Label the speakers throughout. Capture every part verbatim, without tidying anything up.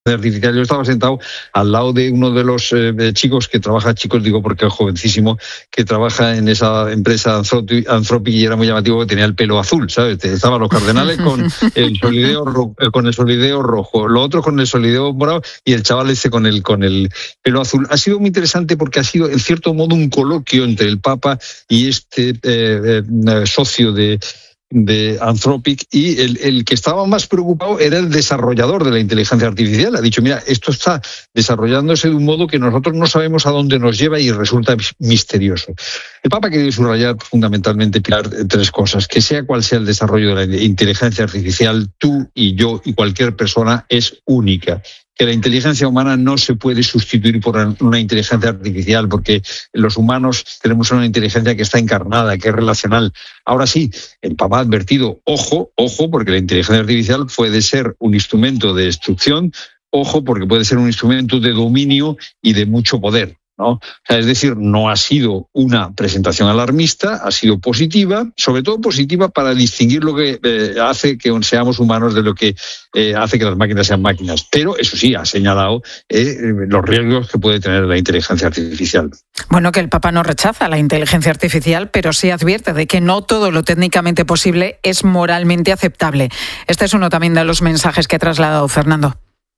Speaker 1: artificial. Yo estaba sentado al lado de uno de los eh, chicos que trabaja, chicos digo porque es jovencísimo, que trabaja en esa empresa Anthropic, y era muy llamativo que tenía el pelo azul, ¿sabes? Estaban los cardenales con el solideo ro- con el solideo rojo, los otros con el solideo morado y el chaval ese con el con el pelo azul. Ha sido muy interesante porque ha sido en cierto modo un coloquio entre el Papa y este eh, eh, socio de de Anthropic, y el, el que estaba más preocupado era el desarrollador de la inteligencia artificial. Ha dicho, mira, esto está desarrollándose de un modo que nosotros no sabemos a dónde nos lleva y resulta misterioso. El Papa quiere subrayar fundamentalmente, Pilar, tres cosas. Que sea cual sea el desarrollo de la inteligencia artificial, tú y yo y cualquier persona es única. Que la inteligencia humana no se puede sustituir por una inteligencia artificial, porque los humanos tenemos una inteligencia que está encarnada, que es relacional. Ahora sí, el Papa ha advertido, ojo, ojo, porque la inteligencia artificial puede ser un instrumento de destrucción, ojo, porque puede ser un instrumento de dominio y de mucho poder, ¿no? O sea, es decir, no ha sido una presentación alarmista, ha sido positiva, sobre todo positiva para distinguir lo que eh, hace que seamos humanos de lo que eh, hace que las máquinas sean máquinas. Pero, eso sí, ha señalado eh, los riesgos que puede tener la inteligencia artificial.
Speaker 2: Bueno, que el Papa no rechaza la inteligencia artificial, pero sí advierte de que no todo lo técnicamente posible es moralmente aceptable. Este es uno también de los mensajes que ha trasladado Fernando.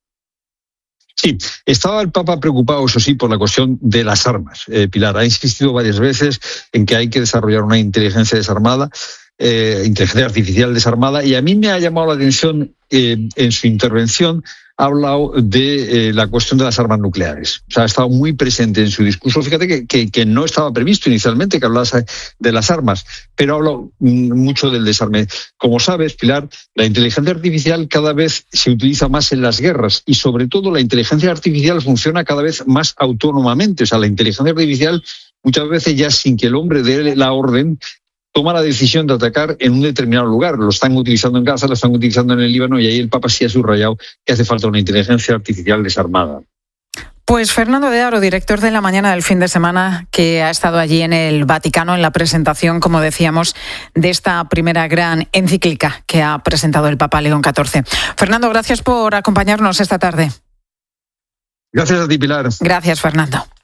Speaker 1: Sí, estaba el Papa preocupado, eso sí, por la cuestión de las armas. Eh, Pilar ha insistido varias veces en que hay que desarrollar una inteligencia desarmada, eh, inteligencia artificial desarmada, y a mí me ha llamado la atención eh, en su intervención. Ha hablado de eh, la cuestión de las armas nucleares. O sea, ha estado muy presente en su discurso. Fíjate que, que, que no estaba previsto inicialmente que hablase de las armas, pero ha hablado mucho del desarme. Como sabes, Pilar, la inteligencia artificial cada vez se utiliza más en las guerras, y sobre todo la inteligencia artificial funciona cada vez más autónomamente. O sea, la inteligencia artificial muchas veces ya sin que el hombre dé la orden toma la decisión de atacar en un determinado lugar. Lo están utilizando en Gaza, lo están utilizando en el Líbano, y ahí el Papa sí ha subrayado que hace falta una inteligencia artificial desarmada.
Speaker 2: Pues Fernando de Aro, director de La Mañana del fin de semana, que ha estado allí en el Vaticano en la presentación, como decíamos, de esta primera gran encíclica que ha presentado el Papa León catorce. Fernando, gracias por acompañarnos esta tarde.
Speaker 1: Gracias a ti, Pilar.
Speaker 2: Gracias, Fernando.